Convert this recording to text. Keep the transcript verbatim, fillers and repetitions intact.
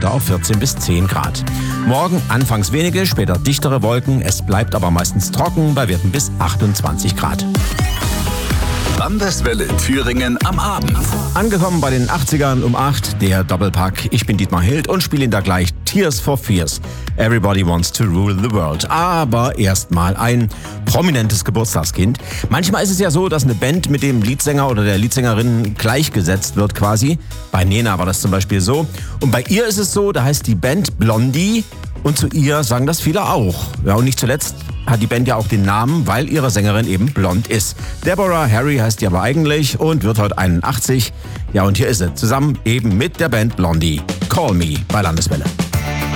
runter auf vierzehn bis zehn Grad. Morgen anfangs wenige, später dichtere Wolken. Es bleibt aber meistens trocken bei Werten bis achtundzwanzig Grad. Landeswelle Thüringen am Abend. Angekommen bei den achtzigern um acht, der Doppelpack. Ich bin Dietmar Hild und spiele Ihnen da gleich Tears for Fears. Everybody wants to rule the world. Aber erstmal ein prominentes Geburtstagskind. Manchmal ist es ja so, dass eine Band mit dem Leadsänger oder der Leadsängerin gleichgesetzt wird quasi. Bei Nena war das zum Beispiel so. Und bei ihr ist es so, da heißt die Band Blondie. Und zu ihr sagen das viele auch. Ja, und nicht zuletzt hat die Band ja auch den Namen, weil ihre Sängerin eben blond ist. Deborah Harry heißt die aber eigentlich und wird heute einundachtzig. Ja, und hier ist sie, zusammen eben mit der Band Blondie. Call Me bei Landeswelle.